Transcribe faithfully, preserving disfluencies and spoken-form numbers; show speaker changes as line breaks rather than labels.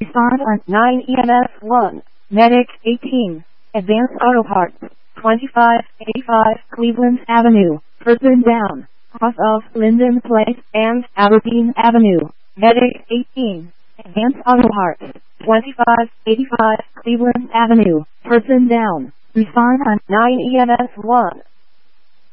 Respond on nine E M S one. Medic eighteen. Advanced Auto Parts. twenty-five eighty-five Cleveland Avenue. Person down. Off of Linden Place and Aberdeen Avenue. Medic eighteen. Advanced Auto Parts. twenty-five eighty-five Cleveland Avenue. Person down. Respond on nine E M S one.